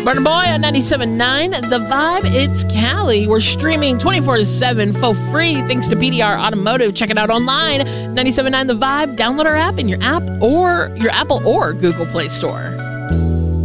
Burna Boy on 97.9 The Vibe. It's Cali. We're streaming 24/7 for free thanks to BDR Automotive. Check it out online. 97.9 The Vibe. Download our app in your app or your Apple or Google Play Store.